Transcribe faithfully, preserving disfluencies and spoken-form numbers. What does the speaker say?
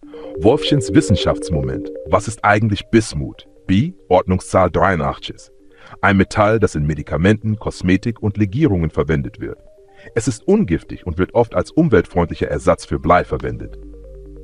Wolfchens Wissenschaftsmoment. Was ist eigentlich Bismut? B. Ordnungszahl dreiundachtzig. Ein Metall, das in Medikamenten, Kosmetik und Legierungen verwendet wird. Es ist ungiftig und wird oft als umweltfreundlicher Ersatz für Blei verwendet.